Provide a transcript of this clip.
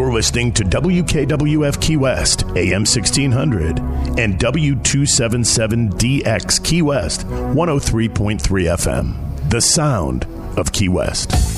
You're listening to WKWF Key West, AM 1600, and W277DX Key West, 103.3 FM. The sound of Key West.